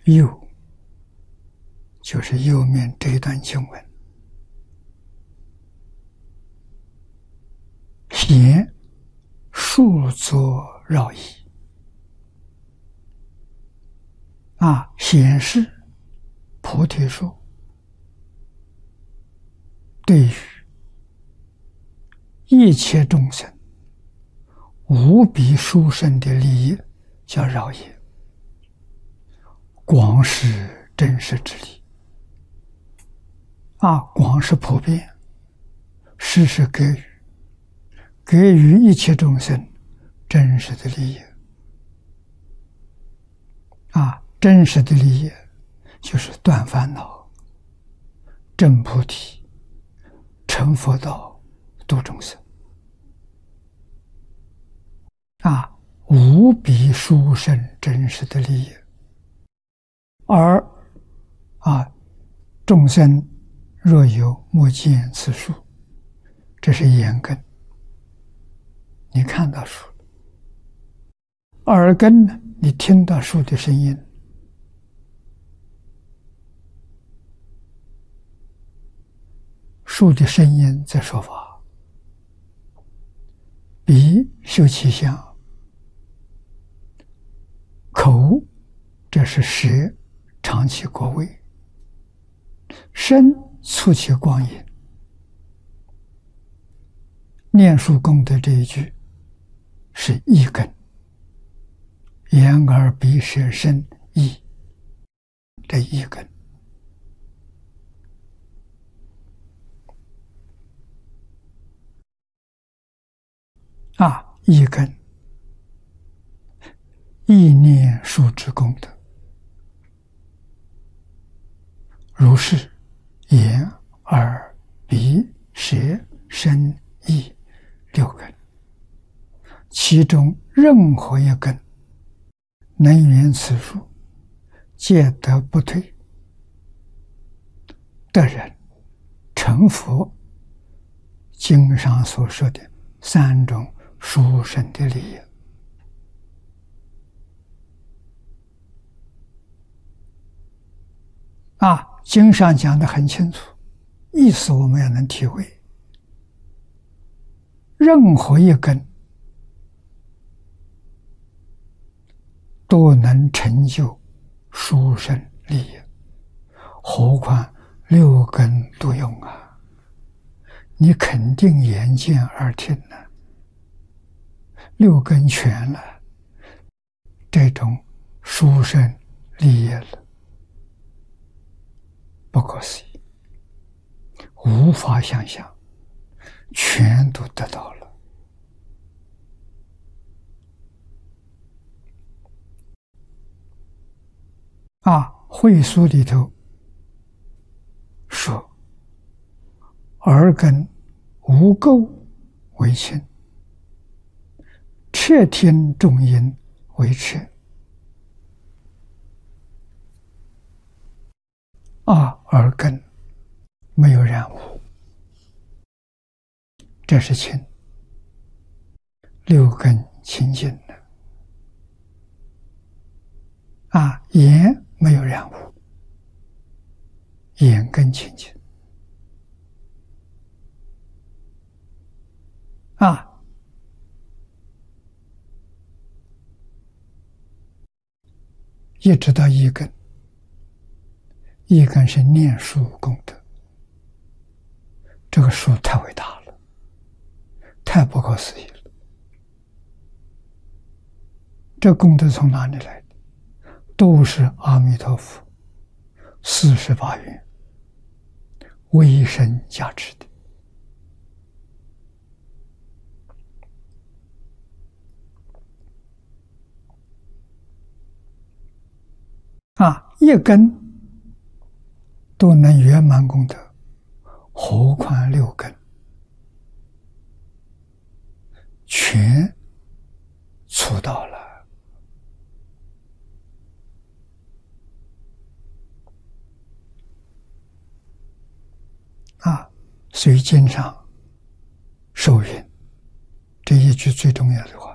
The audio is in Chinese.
右就是右面这一段经文。贤树作绕矣。显示菩提树对于一切众生无比殊胜的利益，叫绕也。广是真实之理。广是普遍，实是给予一切众生真实的利益。真实的利益就是断烦恼、证菩提、成佛道、度众生。无比殊胜真实的利益。而众生若有莫见此树，这是眼根，你看到树；耳根呢，你听到树的声音。树的声音在说法，鼻嗅其香，口这是舌尝其果味，身触其光阴。念书功德这一句是意根，眼耳鼻舌身意，这意根。意根，意念树之功德，如是眼耳鼻舌身意六根，其中任何一根能圆此数，皆得不退，得人成佛。经上所说的三种殊胜的利益。经上讲得很清楚，意思我们要能体会。任何一根都能成就殊胜利益，何况六根都用你肯定眼见耳听了，六根全了，这种殊胜利益了，不可思议，无法想象，全都得到了。慧疏里头说，耳根无垢为清，彻听众音为彻。耳根没有染污，这是清；六根清净的。眼没有染污，眼根清净。一直到一根，一根是念书功德，这个书太伟大了，太不可思议了。这功德从哪里来的？都是阿弥陀佛48愿为身加持的。一根都能圆满功德，何况六根全触到了。所以经上受允这一句最重要的话，